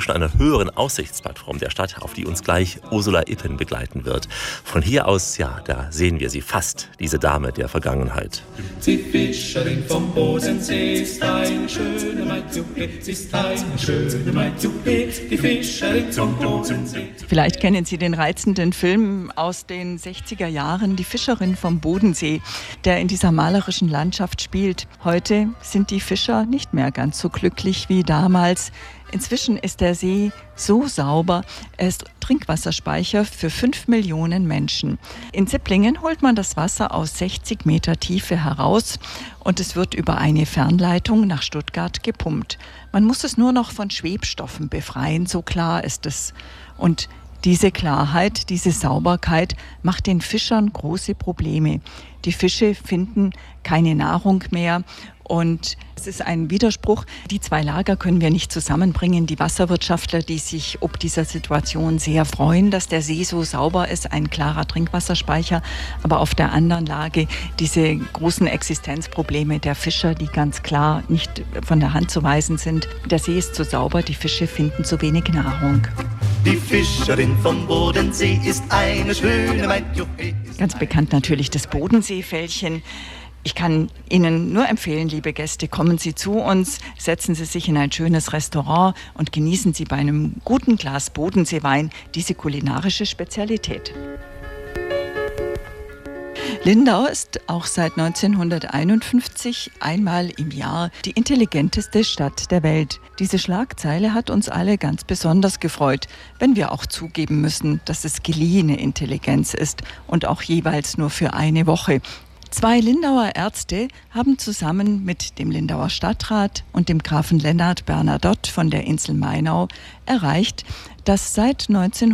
von einer höheren Aussichtsplattform der Stadt, auf die uns gleich Ursula Ippen begleiten wird. Von hier aus, ja, da sehen wir sie fast, diese Dame der Vergangenheit. Die Fischerin vom Bodensee ist eine schöne Maid, ist eine schöne Maid, die Fischerin vom Bodensee. Vielleicht kennen Sie den reizenden Film aus den 60er Jahren, Die Fischerin vom Bodensee, der in dieser malerischen Landschaft spielt. Heute sind die Fischer nicht mehr ganz so glücklich wie damals. Inzwischen ist der See so sauber, er ist Trinkwasserspeicher für 5 Millionen Menschen. In Zipplingen holt man das Wasser aus 60 Meter Tiefe heraus und es wird über eine Fernleitung nach Stuttgart gepumpt. Man muss es nur noch von Schwebstoffen befreien, so klar ist es. Und diese Klarheit, diese Sauberkeit macht den Fischern große Probleme. Die Fische finden keine Nahrung mehr. Und es ist ein Widerspruch. Die zwei Lager können wir nicht zusammenbringen. Die Wasserwirtschaftler, die sich ob dieser Situation sehr freuen, dass der See so sauber ist, ein klarer Trinkwasserspeicher. Aber auf der anderen Lage diese großen Existenzprobleme der Fischer, die ganz klar nicht von der Hand zu weisen sind. Der See ist zu sauber, die Fische finden zu wenig Nahrung. Die Fischerin vom Bodensee ist eine schöne Maid. Ganz bekannt natürlich das Bodenseefällchen. Ich kann Ihnen nur empfehlen, liebe Gäste, kommen Sie zu uns, setzen Sie sich in ein schönes Restaurant und genießen Sie bei einem guten Glas Bodenseewein diese kulinarische Spezialität. Lindau ist auch seit 1951 einmal im Jahr die intelligenteste Stadt der Welt. Diese Schlagzeile hat uns alle ganz besonders gefreut, wenn wir auch zugeben müssen, dass es geliehene Intelligenz ist und auch jeweils nur für eine Woche. 2 Lindauer Ärzte haben zusammen mit dem Lindauer Stadtrat und dem Grafen Lennart Bernadotte von der Insel Mainau erreicht, dass seit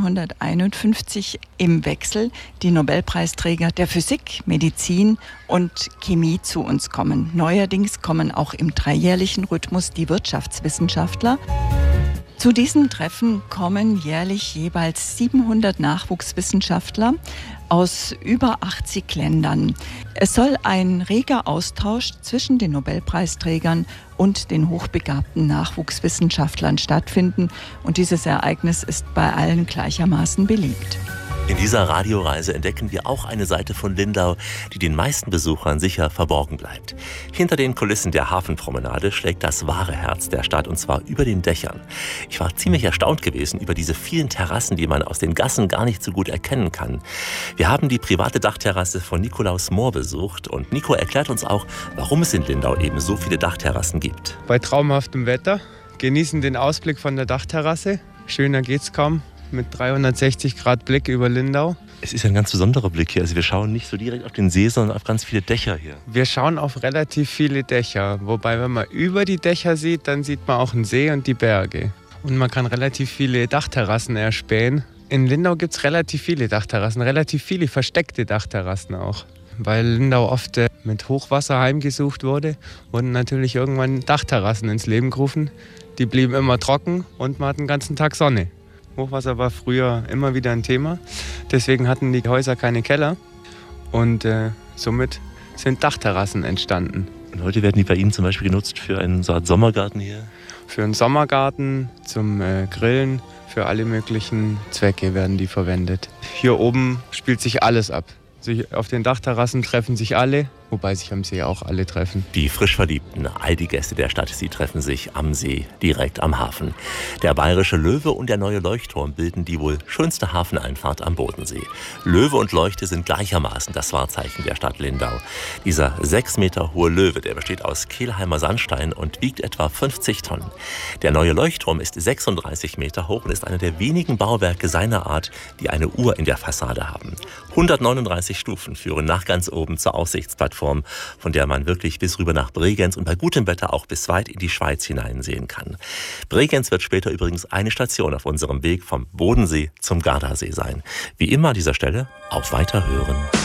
1951 im Wechsel die Nobelpreisträger der Physik, Medizin und Chemie zu uns kommen. Neuerdings kommen auch im 3-jährlichen Rhythmus die Wirtschaftswissenschaftler. Zu diesen Treffen kommen jährlich jeweils 700 Nachwuchswissenschaftler aus über 80 Ländern. Es soll ein reger Austausch zwischen den Nobelpreisträgern und den hochbegabten Nachwuchswissenschaftlern stattfinden. Und dieses Ereignis ist bei allen gleichermaßen beliebt. In dieser Radioreise entdecken wir auch eine Seite von Lindau, die den meisten Besuchern sicher verborgen bleibt. Hinter den Kulissen der Hafenpromenade schlägt das wahre Herz der Stadt, und zwar über den Dächern. Ich war ziemlich erstaunt gewesen über diese vielen Terrassen, die man aus den Gassen gar nicht so gut erkennen kann. Wir haben die private Dachterrasse von Nikolaus Mohr besucht und Nico erklärt uns auch, warum es in Lindau eben so viele Dachterrassen gibt. Bei traumhaftem Wetter genießen den Ausblick von der Dachterrasse. Schöner geht's kaum. Mit 360 Grad Blick über Lindau. Es ist ein ganz besonderer Blick hier. Also wir schauen nicht so direkt auf den See, sondern auf ganz viele Dächer hier. Wir schauen auf relativ viele Dächer. Wobei, wenn man über die Dächer sieht, dann sieht man auch einen See und die Berge. Und man kann relativ viele Dachterrassen erspähen. In Lindau gibt es relativ viele Dachterrassen, relativ viele versteckte Dachterrassen auch. Weil Lindau oft mit Hochwasser heimgesucht wurde, wurden natürlich irgendwann Dachterrassen ins Leben gerufen. Die blieben immer trocken und man hat den ganzen Tag Sonne. Hochwasser war früher immer wieder ein Thema. Deswegen hatten die Häuser keine Keller. Und somit sind Dachterrassen entstanden. Und heute werden die bei Ihnen zum Beispiel genutzt für einen so Art Sommergarten hier? Für einen Sommergarten, zum Grillen, für alle möglichen Zwecke werden die verwendet. Hier oben spielt sich alles ab. Auf den Dachterrassen treffen sich alle, wobei sich am See auch alle treffen. Die frisch Verliebten, all die Gäste der Stadt, sie treffen sich am See, direkt am Hafen. Der Bayerische Löwe und der Neue Leuchtturm bilden die wohl schönste Hafeneinfahrt am Bodensee. Löwe und Leuchte sind gleichermaßen das Wahrzeichen der Stadt Lindau. Dieser 6 Meter hohe Löwe, der besteht aus Kelheimer Sandstein und wiegt etwa 50 Tonnen. Der Neue Leuchtturm ist 36 Meter hoch und ist einer der wenigen Bauwerke seiner Art, die eine Uhr in der Fassade haben. 139 Stufen führen nach ganz oben zur Aussichtsplattform, von der man wirklich bis rüber nach Bregenz und bei gutem Wetter auch bis weit in die Schweiz hineinsehen kann. Bregenz wird später übrigens eine Station auf unserem Weg vom Bodensee zum Gardasee sein. Wie immer an dieser Stelle auf Weiterhören.